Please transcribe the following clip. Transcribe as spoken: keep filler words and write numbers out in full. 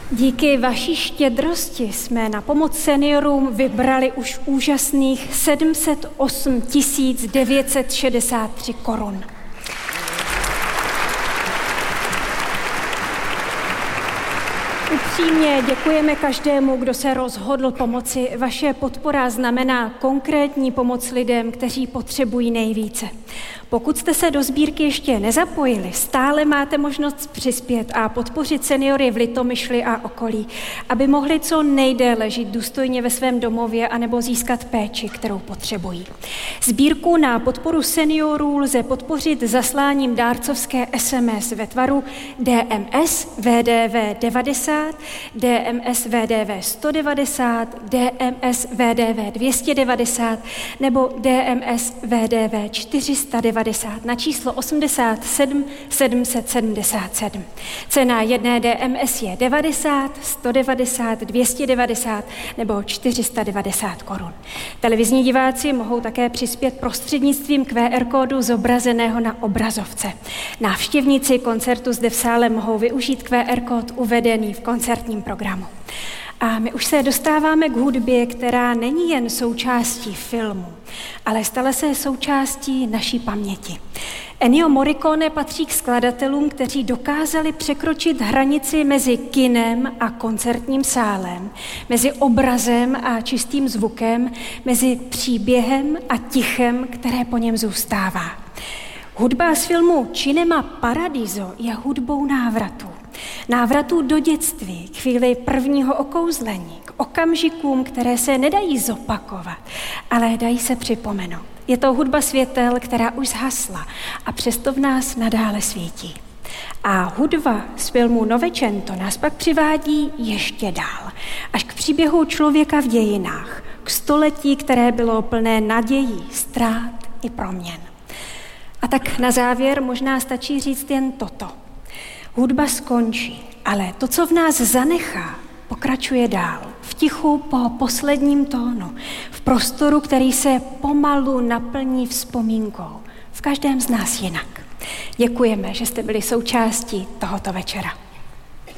Díky vaší štědrosti jsme na pomoc seniorům vybrali už úžasných sedm set osm tisíc devět set šedesát tři korun. Upřímně děkujeme každému, kdo se rozhodl pomoci. Vaše podpora znamená konkrétní pomoc lidem, kteří potřebují nejvíce. Pokud jste se do sbírky ještě nezapojili, stále máte možnost přispět a podpořit seniory v Litomyšli a okolí, aby mohli co nejdéle žít důstojně ve svém domově anebo získat péči, kterou potřebují. Sbírku na podporu seniorů lze podpořit zasláním dárcovské es em es ve tvaru D M S V D V devadesát, D M S V D V sto devadesát, D M S V D V dvě stě devadesát nebo D M S V D V čtyři sta devadesát na číslo osmdesát sedm sedm set sedmdesát sedm. Cena jedné D M S je devadesát, sto devadesát, dvě stě devadesát nebo čtyři sta devadesát korun. Televizní diváci mohou také přispět prostřednictvím Q R kódu zobrazeného na obrazovce. Návštěvníci koncertu zde v sále mohou využít Q R kód uvedený v koncertním programu. A my už se dostáváme k hudbě, která není jen součástí filmu, ale stala se součástí naší paměti. Ennio Morricone patří k skladatelům, kteří dokázali překročit hranici mezi kinem a koncertním sálem, mezi obrazem a čistým zvukem, mezi příběhem a tichem, které po něm zůstává. Hudba z filmu Cinema Paradiso je hudbou návratu. Návratu do dětství, k chvíli prvního okouzlení, k okamžikům, které se nedají zopakovat, ale dají se připomenout. Je to hudba světel, která už zhasla a přesto v nás nadále svítí. A hudba z filmu Novecento nás pak přivádí ještě dál, až k příběhu člověka v dějinách, k století, které bylo plné nadějí, ztrát i proměn. A tak na závěr možná stačí říct jen toto. Hudba skončí, ale to, co v nás zanechá, pokračuje dál. V tichu po posledním tónu, v prostoru, který se pomalu naplní vzpomínkou. V každém z nás jinak. Děkujeme, že jste byli součástí tohoto večera.